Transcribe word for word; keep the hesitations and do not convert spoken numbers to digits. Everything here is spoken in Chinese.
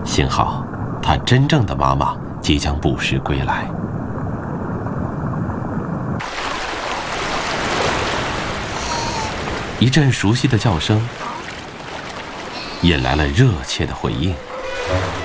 幸好，他真正的妈妈即将不时归来。一阵熟悉的叫声，引来了热切的回应。